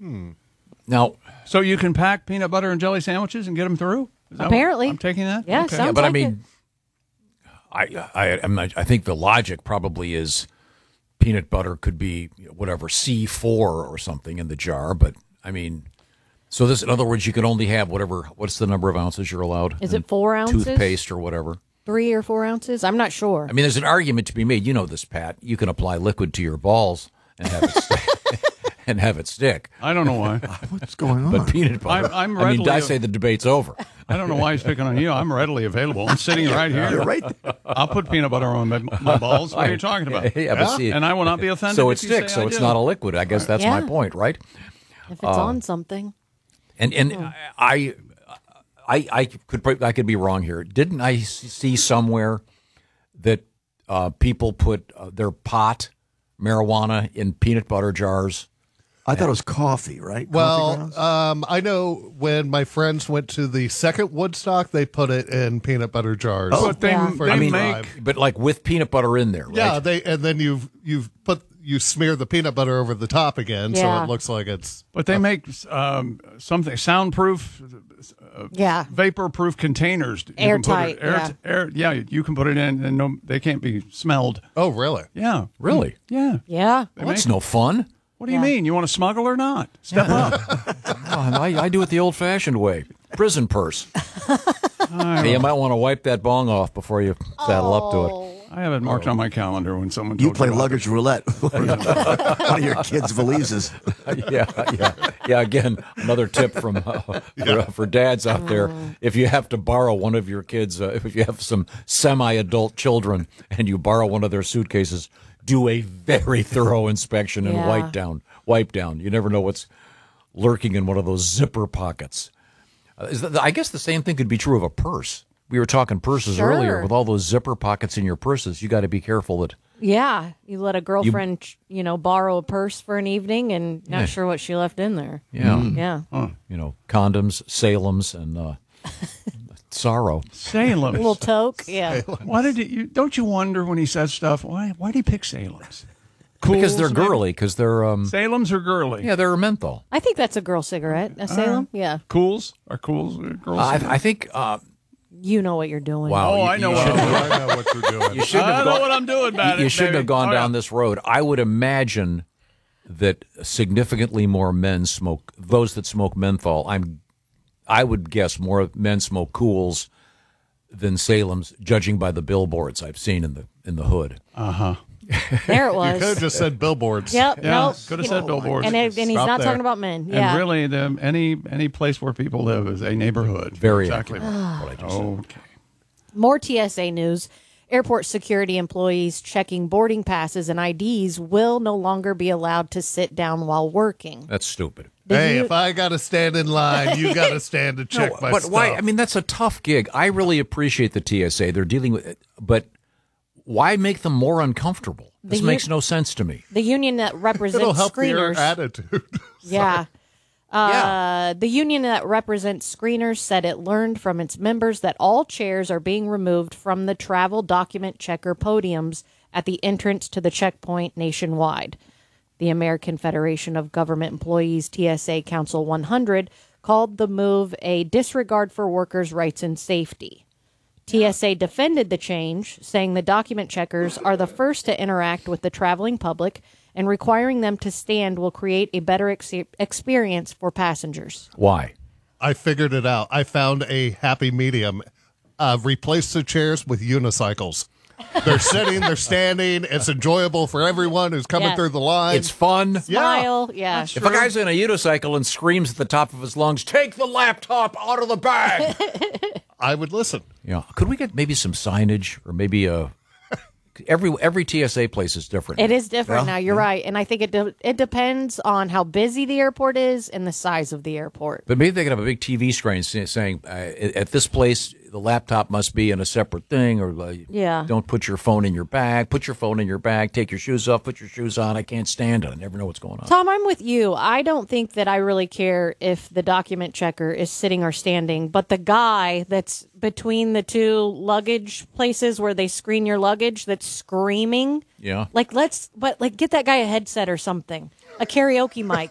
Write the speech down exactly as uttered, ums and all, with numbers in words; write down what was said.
Hmm. Now, so you can pack peanut butter and jelly sandwiches and get them through? Is that Apparently. what I'm taking that? Yeah, okay. sounds yeah, but like I mean, it. I, I, I'm not, I think the logic probably is peanut butter could be whatever C four or something in the jar. But I mean, so this, in other words, you can only have whatever. What's the number of ounces you're allowed? Is it four ounces? Toothpaste or whatever. Three or four ounces? I'm not sure. I mean, there's an argument to be made. You know this, Pat. You can apply liquid to your balls and have it stick. and have it stick. I don't know why. What's going on? But peanut butter. I'm, I'm I mean, readily. I say the debate's over. I don't know why he's picking on you. I'm readily available. I'm sitting right here. You're right. I'll put peanut butter on my, my balls. What are you talking about? Yeah, but see, and I will not be offended. so if it you sticks. say So I it's do. not a liquid. I guess that's Yeah. my point, right? If it's on something. And and I, I I could prob- I could be wrong here. Didn't I see somewhere that uh, people put uh, their pot marijuana in peanut butter jars? I thought it was coffee, right? Coffee Well, grounds? um, I know when my friends went to the second Woodstock, they put it in peanut butter jars. But they, Yeah. they I mean, make. But like with peanut butter in there, right? Yeah, they and then you've you've put you smear the peanut butter over the top again, so Yeah. it looks like it's. But they make um, something soundproof, uh, Yeah. vapor-proof containers. You can put Airtight, it- air, yeah. air, yeah, you can put it in, and no, they can't be smelled. Oh, really? Yeah, Really? yeah. Yeah. They Well, that's make- no fun. What do you Yeah. mean? You want to smuggle or not? Step up. Oh, I, I do it the old-fashioned way. Prison purse. Hey, you might want to wipe that bong off before you saddle up to it. I have it marked on my calendar when someone you told play about luggage roulette. One of your kids' valises. yeah, yeah, yeah. Again, another tip from uh, for, uh, for dads out there: if you have to borrow one of your kids, uh, if you have some semi-adult children and you borrow one of their suitcases, do a very thorough inspection and Yeah. wipe down. Wipe down. You never know what's lurking in one of those zipper pockets. Uh, is that, I guess the same thing could be true of a purse. We were talking purses Sure. earlier. With all those zipper pockets in your purses, you got to be careful that. Yeah. You let a girlfriend, you, know, borrow a purse for an evening and not Yeah. sure what she left in there. Yeah. Yeah. You know, condoms, Salem's, and uh, sorrow. Salem. A little toque. Yeah. Why did you, you? Don't you wonder when he says stuff? Why? Why did he pick Salem's? Because they're Cools, maybe? girly. Because they're um, Salem's are girly. yeah, they're menthol. I think that's a girl cigarette. A Salem? Yeah. Cools are cools. uh, Girls. I, I think. Uh, You know what you're doing. wow. oh, you, I know You, what should, I'm I know what you're doing. you shouldn't I have know gone, what I'm doing, you, man. you shouldn't have gone Oh, yeah. down this road. I would imagine that significantly more men smoke. Those that smoke menthol, I'm. I would guess more men smoke Cools than Salem's, judging by the billboards I've seen in the in the hood. There it You could have was. just said billboards. Yep. Yeah, Nope. could have said billboards. And, it, and he's Stop not there. talking about men. Yeah. And really, the, any any place where people live is a neighborhood. Very exactly. accurate, right. what I just said. Okay. More T S A news. Airport security employees checking boarding passes and I Ds will no longer be allowed to sit down while working. That's stupid. The Hey, U- if I got to stand in line, you got to stand to check No, my but stuff. why? I mean, that's a tough gig. I really appreciate the T S A. They're dealing with it, but why make them more uncomfortable? This The u- makes no sense to me. the union that It'll represents help their screeners. attitude. Yeah. Uh, Yeah. The union that represents screeners said it learned from its members that all chairs are being removed from the travel document checker podiums at the entrance to the checkpoint nationwide. The American Federation of Government Employees, T S A Council one hundred, called the move a disregard for workers' rights and safety. T S A defended the change, saying the document checkers are the first to interact with the traveling public, and requiring them to stand will create a better ex- experience for passengers. Why? I figured it out. I found a happy medium. Uh, replace the chairs with unicycles. They're sitting, they're standing. It's enjoyable for everyone who's coming Yeah. through the line. It's fun. Smile, yeah. If a guy's in a unicycle and screams at the top of his lungs, "Take the laptop out of the bag!" I would listen. Yeah, could we get maybe some signage or maybe a every every T S A place is different. It is different now. You're right, and I think it de- it depends on how busy the airport is and the size of the airport. But maybe they could have a big T V screen say- saying, uh, "At this place, the laptop must be in a separate thing," or uh, Yeah. don't put your phone in your bag. Put your phone in your bag. Take your shoes off. Put your shoes on. I can't stand it. I never know what's going on. Tom, I'm with you. I don't think that I really care if the document checker is sitting or standing, but the guy that's between the two luggage places where they screen your luggage that's screaming, Yeah. like let's but like get that guy a headset or something, a karaoke mic.